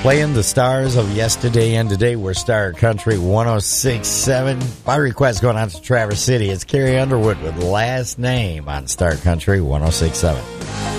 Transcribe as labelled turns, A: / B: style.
A: Playing the stars of yesterday and today. We're Star Country 106.7. My request going out to Traverse City. It's Carrie Underwood with Last Name on Star Country 106.7.